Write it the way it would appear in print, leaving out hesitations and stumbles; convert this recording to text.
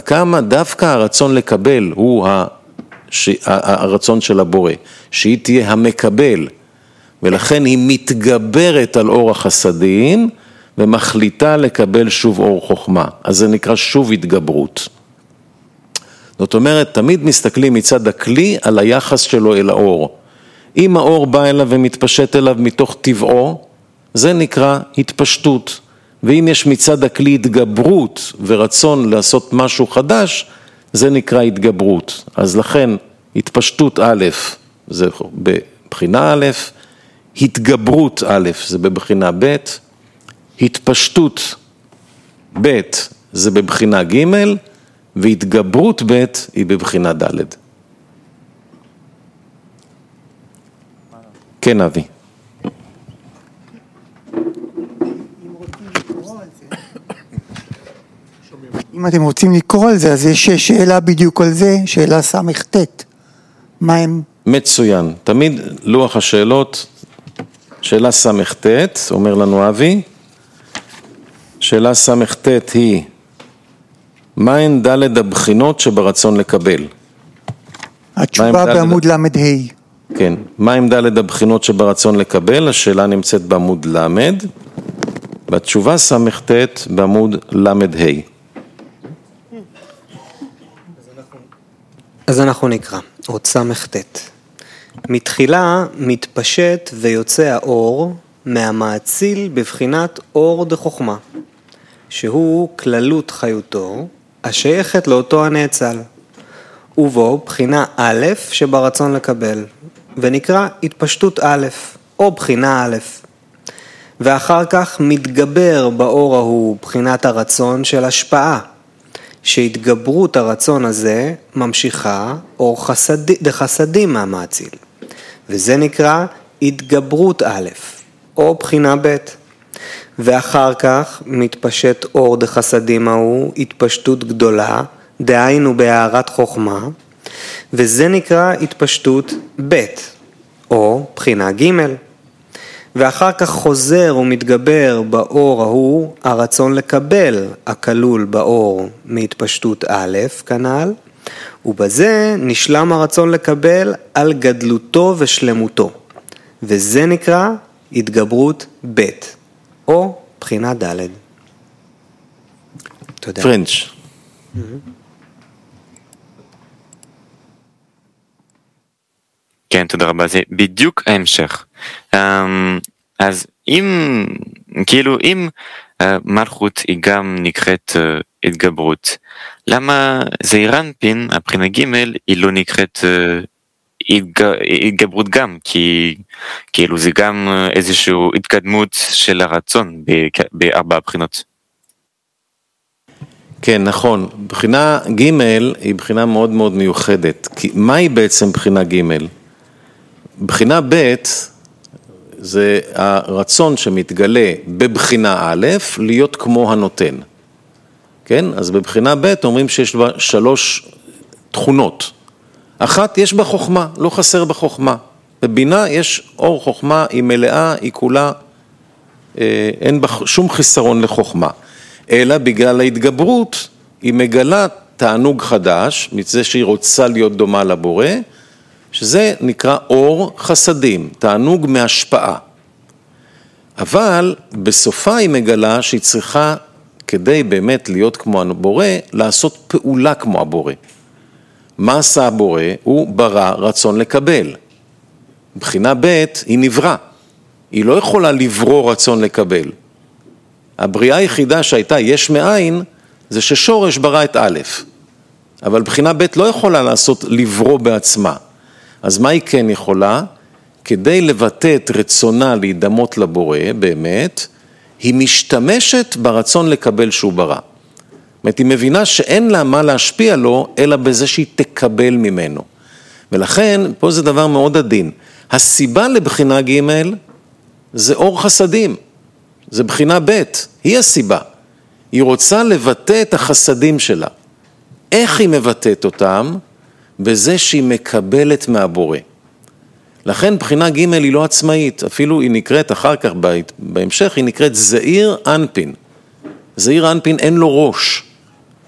כמה דווקא הרצון לקבל הוא הרצון של הבורא, שהיא תהיה המקבל, ולכן היא מתגברת על אור החסדים, ומחליטה לקבל שוב אור חוכמה. אז זה נקרא שוב התגברות. זאת אומרת, תמיד מסתכלים מצד הכלי על היחס שלו אל האור. אם האור בא אליו ומתפשט אליו מתוך טבעו, זה נקרא התפשטות. ואם יש מצד הכלי התגברות ורצון לעשות משהו חדש, זה נקרא התגברות. אז לכן, התפשטות א', זה בבחינה א', התגברות א', זה בבחינה ב', התפשטות ב', זה בבחינה ג', והתגברות ב' היא בבחינה ד'. כן, אבי. אם אתם רוצים לקרוא על זה, אז יש שאלה בדיוק על זה, שאלה סמ"ט. מה הם? מצוין. תמיד לוח השאלות, שאלה סמ"ט, אומר לנו אבי. שאלה סמ"ט היא, מהן ד' הבחינות שברצון לקבל? התשובה בעמוד למד ה'. כן. מהן ד' הבחינות שברצון לקבל? השאלה נמצאת בעמוד למד, והתשובה סמ"ט בעמוד למד ה'. אז אנחנו נקרא, עוד סמ"ט. מתחילה מתפשט ויוצא האור מהמאציל בבחינת אור דחוכמה, שהוא כללות חיותו, השייכת לאותו הנאצל, ובו בחינה א' שברצון לקבל, ונקרא התפשטות א', או בחינה א'. ואחר כך מתגבר באור ההוא בחינת הרצון של השפעה, שהתגברות הרצון הזה ממשיכה אור דחסדים מהמאציל, וזה נקרא התגברות א', או בחינה ב'. ואחר כך מתפשט אור דחסדים ההוא התפשטות גדולה, דהיינו בהארת חוכמה, וזה נקרא התפשטות ב', או בחינה ג'. ואחר כך חוזר ומתגבר באור ההוא הרצון לקבל הכלול באור מהתפשטות א' כנ"ל, ובזה נשלם הרצון לקבל על גדלותו ושלמותו, וזה נקרא התגברות ב', או בחינה ד'. תודה. פרנץ'. כן, תודה רבה, זה בדיוק ההמשך. אז אם מלכות היא גם נקראת התגברות, למה זעיר אנפין, הבחינה ג' היא לא נקראת התגברות גם? כי כאילו זה גם איזושהי התקדמות של הרצון בארבע הבחינות. כן, נכון. בחינה ג' היא בחינה מאוד מאוד מיוחדת. כי מהי בעצם בחינה ג'? בחינה ב' זה הרצון שמתגלה בבחינה א' להיות כמו הנותן. כן? אז בבחינה ב' אומרים שיש בה 3 תכונות. אחת, יש בה חוכמה, לא חסר בה חוכמה. בבינה יש אור חוכמה, היא מלאה, היא כולה, אין בה שום חיסרון לחוכמה. אלא בגלל ההתגברות היא מגלה תענוג חדש, מזה שהיא רוצה להיות דומה לבורא, שזה נקרא אור חסדים, תענוג מהשפעה. אבל בסופה היא מגלה שהיא צריכה, כדי באמת להיות כמו הבורא, לעשות פעולה כמו הבורא. מה עשה הבורא? הוא ברא רצון לקבל. בחינה ב' היא נברא. היא לא יכולה לברוא רצון לקבל. הבריאה היחידה שהייתה יש מאין, זה ששורש ברא את א'. אבל בחינה ב' לא יכולה לעשות לברוא בעצמה. אז מה היא כן יכולה? כדי לבטא את רצונה להידמות לבורא, באמת, היא משתמשת ברצון לקבל שהוא ברא. זאת אומרת, היא מבינה שאין לה מה להשפיע לו, אלא בזה שהיא תקבל ממנו. ולכן, פה זה דבר מאוד עדין. הסיבה לבחינה ג' זה אור חסדים. זה בחינה ב', היא הסיבה. היא רוצה לבטא את החסדים שלה. איך היא מבטאת אותם? בזה שהיא מקבלת מהבורא. לכן בחינה ג' היא לא עצמאית, אפילו היא נקראת אחר כך בהמשך, היא נקראת זעיר אנפין. זעיר אנפין אין לו ראש.